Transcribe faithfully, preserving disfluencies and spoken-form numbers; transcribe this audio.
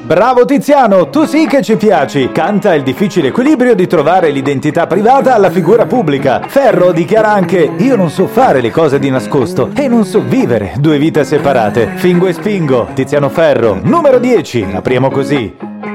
Bravo Tiziano, tu sì che ci piaci. Canta il difficile equilibrio di trovare l'identità privata alla figura pubblica. Ferro dichiara anche: io non so fare le cose di nascosto e non so vivere due vite separate. Fingo e spingo, Tiziano Ferro. Numero dieci, apriamo così.